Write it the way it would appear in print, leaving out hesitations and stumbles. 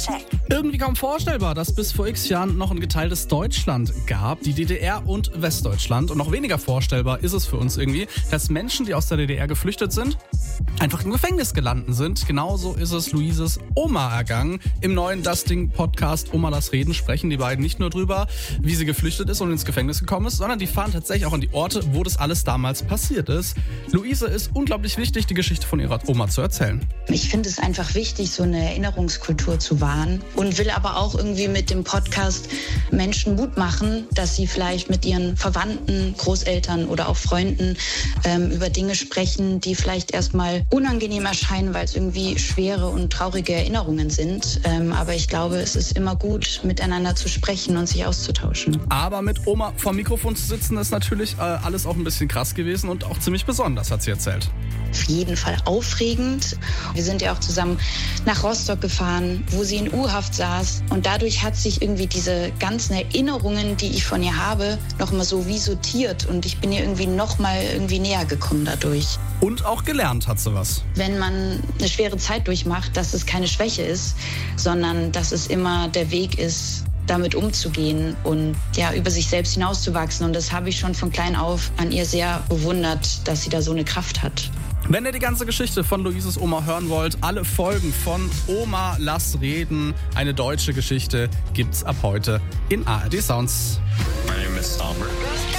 Soundcheck. Irgendwie kaum vorstellbar, dass bis vor x Jahren noch ein geteiltes Deutschland gab, die DDR und Westdeutschland. Und noch weniger vorstellbar ist es für uns irgendwie, dass Menschen, die aus der DDR geflüchtet sind, einfach im Gefängnis gelandet sind. Genauso ist es Luises Oma ergangen. Im neuen Das-Ding-Podcast Oma lass reden sprechen die beiden nicht nur drüber, wie sie geflüchtet ist und ins Gefängnis gekommen ist, sondern die fahren tatsächlich auch an die Orte, wo das alles damals passiert ist. Luise ist unglaublich wichtig, die Geschichte von ihrer Oma zu erzählen. Ich finde es einfach wichtig, so eine Erinnerungskultur zu wahren und will aber auch irgendwie mit dem Podcast Menschen Mut machen, dass sie vielleicht mit ihren Verwandten, Großeltern oder auch Freunden über Dinge sprechen, die vielleicht erstmal unangenehm erscheinen, weil es irgendwie schwere und traurige Erinnerungen sind. Aber ich glaube, es ist immer gut, miteinander zu sprechen und sich auszutauschen. Aber mit Oma vor dem Mikrofon zu sitzen, ist natürlich alles auch ein bisschen krass gewesen und auch ziemlich besonders, hat sie erzählt. Auf jeden Fall aufregend. Wir sind ja auch zusammen nach Rostock gefahren, wo sie in U-Haft saß. Und dadurch hat sich irgendwie diese ganzen Erinnerungen, die ich von ihr habe, nochmal so wie sortiert. Und ich bin ihr irgendwie nochmal näher gekommen dadurch. Und auch gelernt hat sie was. Wenn man eine schwere Zeit durchmacht, dass es keine Schwäche ist, sondern dass es immer der Weg ist, damit umzugehen und ja, über sich selbst hinauszuwachsen. Und das habe ich schon von klein auf an ihr sehr bewundert, dass sie da so eine Kraft hat. Wenn ihr die ganze Geschichte von Luises Oma hören wollt, alle Folgen von Oma lass reden, eine deutsche Geschichte, gibt's ab heute in ARD Sounds. My name is Albert.